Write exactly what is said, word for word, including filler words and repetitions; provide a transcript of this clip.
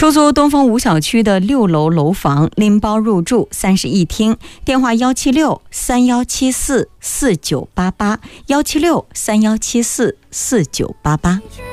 出租东风五小区的六楼楼房，拎包入住，三室一厅，电话幺七六三幺七四四九八八，幺七六三幺七四四九八八。